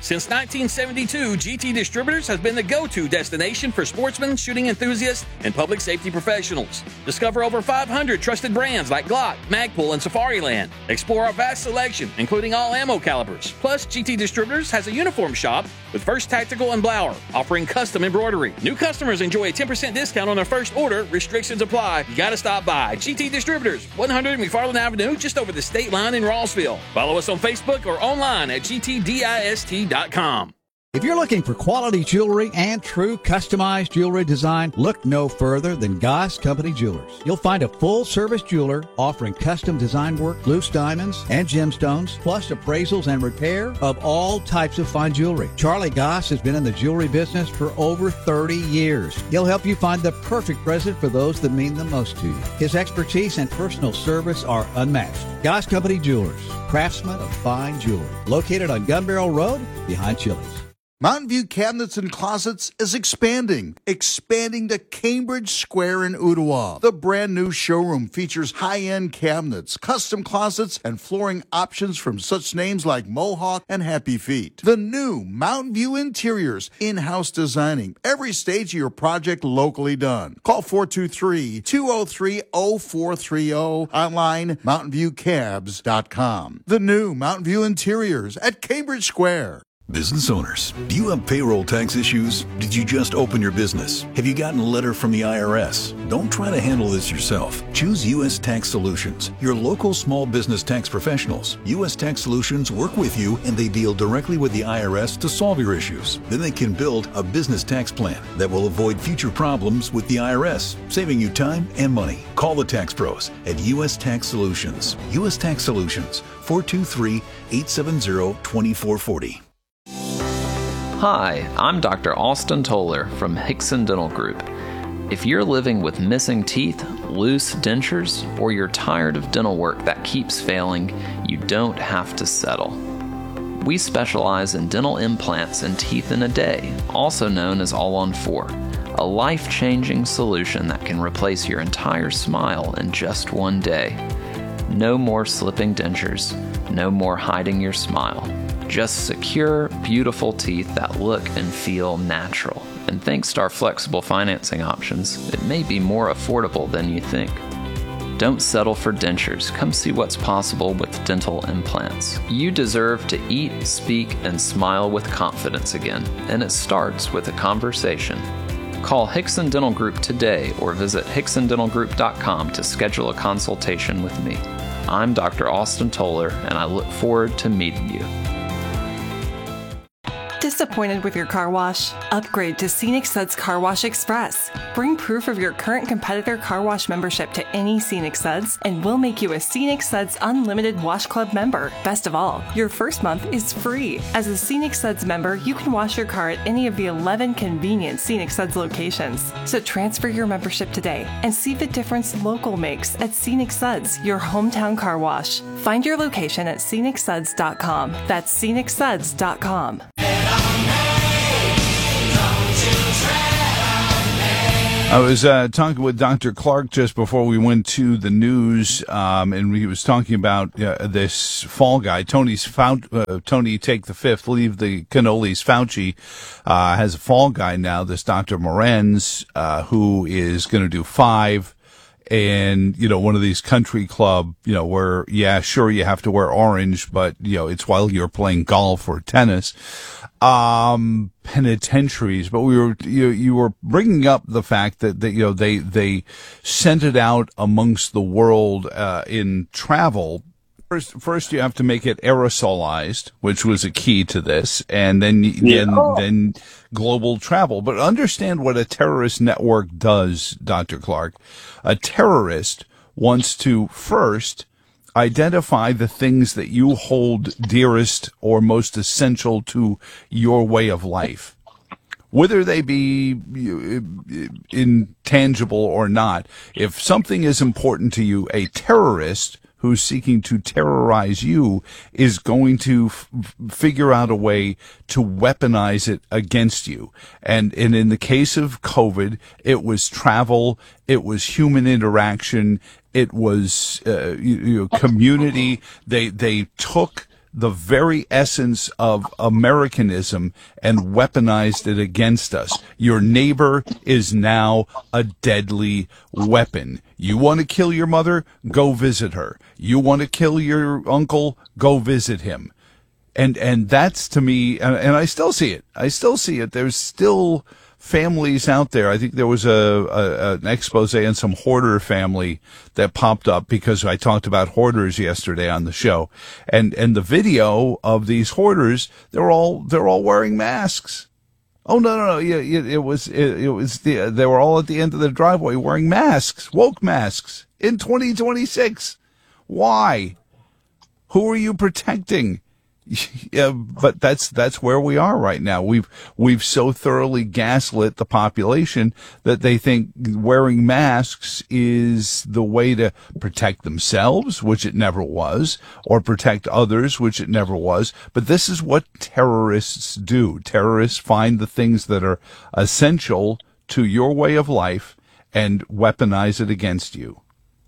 Since 1972, GT Distributors has been the go-to destination for sportsmen, shooting enthusiasts, and public safety professionals. Discover over 500 trusted brands like Glock, Magpul, and Safariland. Explore our vast selection, including all ammo calibers. Plus, GT Distributors has a uniform shop with First Tactical and Blower, offering custom embroidery. New customers enjoy a 10% discount on their first order. Restrictions apply. You gotta stop by. GT Distributors, 100 McFarland Avenue, just over the state line in Rossville. Follow us on Facebook or online at gtdist.com. If you're looking for quality jewelry and true customized jewelry design, look no further than Goss Company Jewelers. You'll find a full-service jeweler offering custom design work, loose diamonds, and gemstones, plus appraisals and repair of all types of fine jewelry. Charlie Goss has been in the jewelry business for over 30 years. He'll help you find the perfect present for those that mean the most to you. His expertise and personal service are unmatched. Goss Company Jewelers, craftsmen of fine jewelry. Located on Gun Barrel Road, behind Chili's. Mountain View Cabinets and Closets is expanding to Cambridge Square in Ottawa. The brand new showroom features high-end cabinets, custom closets, and flooring options from such names like Mohawk and Happy Feet. The new Mountain View Interiors, in-house designing, every stage of your project locally done. Call 423-203-0430, online mountainviewcabs.com. The new Mountain View Interiors at Cambridge Square. Business owners, do you have payroll tax issues? Did you just open your business? Have you gotten a letter from the IRS? Don't try to handle this yourself. Choose U.S. Tax Solutions, your local small business tax professionals. U.S. Tax Solutions work with you and they deal directly with the IRS to solve your issues. Then they can build a business tax plan that will avoid future problems with the IRS, saving you time and money. Call the tax pros at U.S. Tax Solutions. U.S. Tax Solutions, 423-870-2440. Hi, I'm Dr. Austin Toller from Hickson Dental Group. If you're living with missing teeth, loose dentures, or you're tired of dental work that keeps failing, you don't have to settle. We specialize in dental implants and teeth in a day, also known as All-on-4, a life-changing solution that can replace your entire smile in just one day. No more slipping dentures, no more hiding your smile. Just secure, beautiful teeth that look and feel natural. And thanks to our flexible financing options, it may be more affordable than you think. Don't settle for dentures. Come see what's possible with dental implants. You deserve to eat, speak, and smile with confidence again, and it starts with a conversation. Call Hickson Dental Group today or visit hicksondentalgroup.com to schedule a consultation with me. I'm Dr. Austin Toller, and I look forward to meeting you. Disappointed with your car wash? Upgrade to Scenic Suds Car Wash Express. Bring proof of your current competitor car wash membership to any Scenic Suds, and we'll make you a Scenic Suds Unlimited Wash Club member. Best of all, your first month is free. As a Scenic Suds member, you can wash your car at any of the 11 convenient Scenic Suds locations. So transfer your membership today and see the difference local makes at Scenic Suds, your hometown car wash. Find your location at scenicsuds.com. That's scenicsuds.com. I was talking with Dr. Clark just before we went to the news, and he was talking about this fall guy, Tony Take the Fifth, Leave the Cannolis. Fauci has a fall guy now, this Dr. Morenz, who is going to do 5. And, one of these country club, where, yeah, sure, you have to wear orange, but, it's while you're playing golf or tennis. Penitentiaries, but you were bringing up the fact that they sent it out amongst the world in travel. First you have to make it aerosolized, which was a key to this, and then global travel. But understand what a terrorist network does, Dr. Clark. A terrorist wants to first identify the things that you hold dearest or most essential to your way of life, whether they be intangible or not. If something is important to you, a terrorist who's seeking to terrorize you is going to figure out a way to weaponize it against you. And in the case of COVID, it was travel, it was human interaction, it was community. They took the very essence of Americanism and weaponized it against us. Your neighbor is now a deadly weapon. You want to kill your mother? Go visit her. You want to kill your uncle? Go visit him. And that's, to me, and I still see it. I still see it. There's still families out there. I think there was an expose on some hoarder family that popped up because I talked about hoarders yesterday on the show, and the video of these hoarders, they're all wearing masks. Oh no! Yeah, it was they were all at the end of the driveway wearing masks, woke masks in 2026. Why? Who are you protecting? Yeah, but that's where we are right now. We've so thoroughly gaslit the population that they think wearing masks is the way to protect themselves, which it never was, or protect others, which it never was. But this is what terrorists do. Terrorists find the things that are essential to your way of life and weaponize it against you.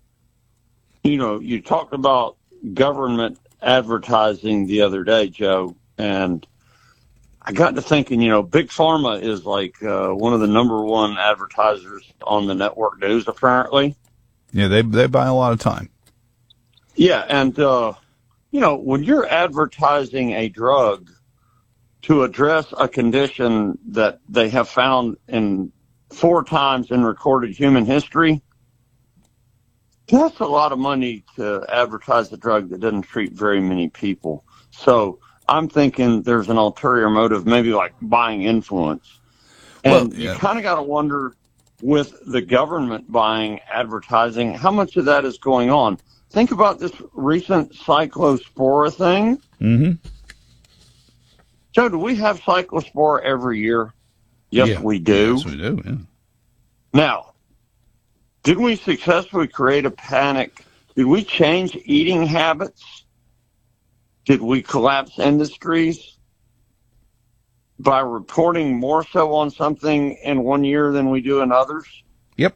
You know, you talked about government advertising the other day, Joe, and I got to thinking, you know, Big Pharma is like one of the number one advertisers on the network news, apparently. Yeah, they buy a lot of time. Yeah, and, you know, when you're advertising a drug to address a condition that they have found in 4 times in recorded human history, that's a lot of money to advertise a drug that doesn't treat very many people. So I'm thinking there's an ulterior motive, maybe like buying influence. And you kind of got to wonder, with the government buying advertising, how much of that is going on? Think about this recent Cyclospora thing. Mm-hmm. Joe, do we have Cyclospora every year? Yes, we do. Yes, we do, yeah. Now, did we successfully create a panic? Did we change eating habits? Did we collapse industries by reporting more so on something in one year than we do in others? Yep.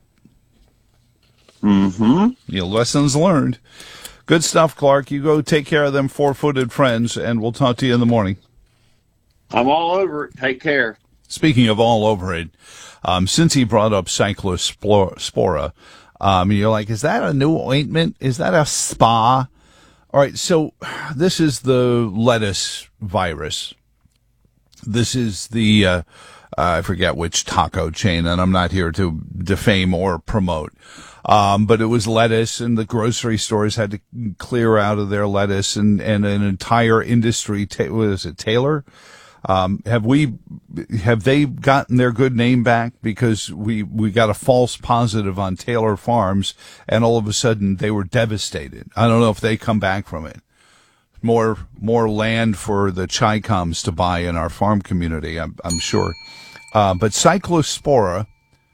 Mm-hmm. Yeah, lessons learned. Good stuff, Clark. You go take care of them 4-footed friends, and we'll talk to you in the morning. I'm all over it. Take care. Speaking of all over it, since he brought up Cyclospora, you're like, is that a new ointment? Is that a spa? All right, so this is the lettuce virus. This is the, I forget which taco chain, and I'm not here to defame or promote. But it was lettuce, and the grocery stores had to clear out of their lettuce, and an entire industry, what is it, Taylor? Have they gotten their good name back? Because we got a false positive on Taylor Farms, and all of a sudden they were devastated. I don't know if they come back from it. More land for the Chi-Coms to buy in our farm community, I'm sure. But Cyclospora,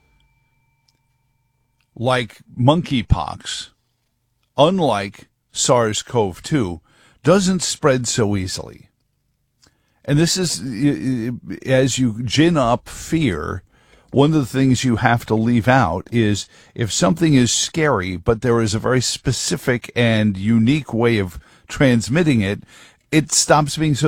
like monkeypox, unlike SARS-CoV-2, doesn't spread so easily. And this is, as you gin up fear, one of the things you have to leave out is if something is scary, but there is a very specific and unique way of transmitting it, it stops being so